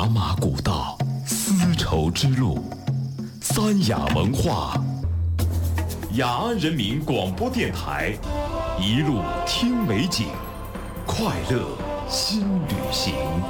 茶马古道，丝绸之路，三雅文化，雅安人民广播电台，一路听美景，快乐新旅行。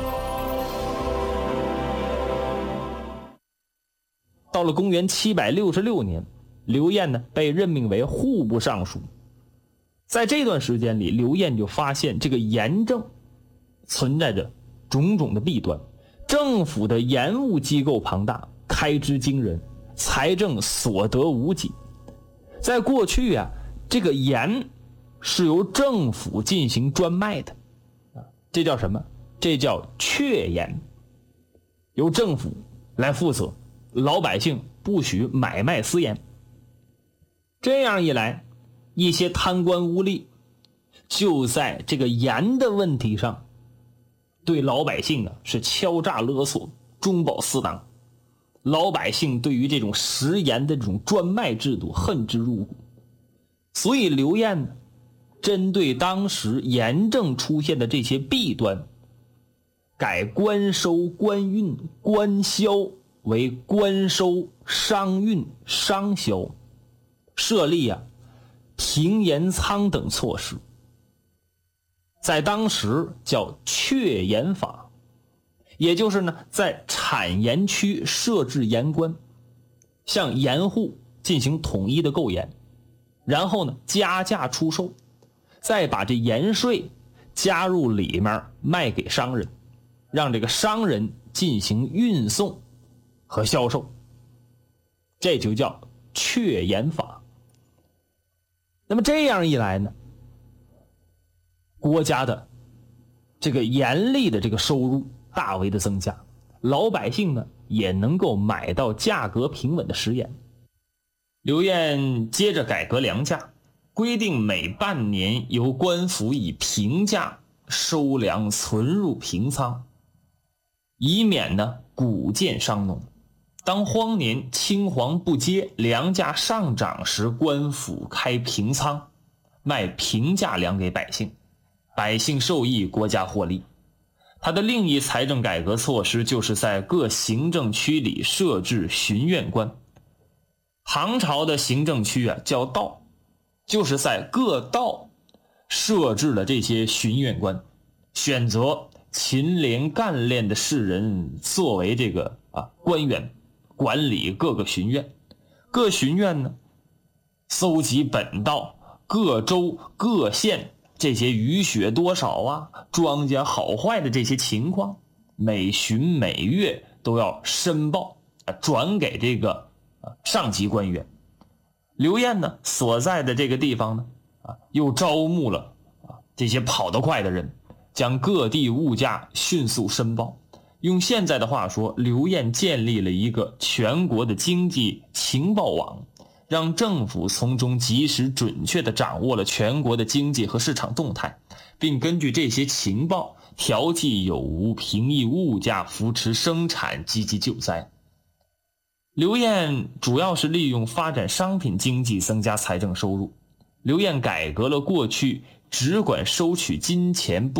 到了公元766年，刘晏呢被任命为户部尚书。在这段时间里，刘晏就发现这个盐政存在着种种的弊端，政府的盐务机构庞大，开支惊人，财政所得无几。在过去啊，这个盐是由政府进行专卖的，这叫什么？这叫确盐，由政府来负责，老百姓不许买卖私盐。这样一来，一些贪官污吏就在这个盐的问题上对老百姓是敲诈勒索，中饱私囊。老百姓对于这种食盐的这种专卖制度恨之入骨。所以刘晏呢，针对当时盐政出现的这些弊端，改官收、官运、官销为官收、商运、商销，设立平盐仓等措施，在当时叫确盐法，也就是呢，在产盐区设置盐官，向盐户进行统一的购盐，然后呢加价出售，再把这盐税加入里面卖给商人，让这个商人进行运送和销售，这就叫确盐法。那么这样一来呢，国家的这个盐利的这个收入大为的增加，老百姓呢也能够买到价格平稳的食盐。刘晏接着改革粮价，规定每半年由官府以平价收粮存入平仓，以免呢谷贱伤农。当荒年青黄不接，粮价上涨时，官府开平仓，卖平价粮给百姓，百姓受益，国家获利。他的另一财政改革措施就是在各行政区里设置巡院官。唐朝的行政区叫道，就是在各道设置了这些巡院官，选择勤廉干练的士人作为这个官员，管理各个巡院。各巡院呢，搜集本道各州各县这些雨雪多少庄稼好坏的这些情况，每巡每月都要申报，转给这个上级官员。刘晏呢所在的这个地方呢又招募了这些跑得快的人，将各地物价迅速申报。用现在的话说，刘晏建立了一个全国的经济情报网，让政府从中及时准确地掌握了全国的经济和市场动态，并根据这些情报调剂有无，平抑物价，扶持生产，积极救灾。刘晏主要是利用发展商品经济增加财政收入。刘晏改革了过去只管收取金钱不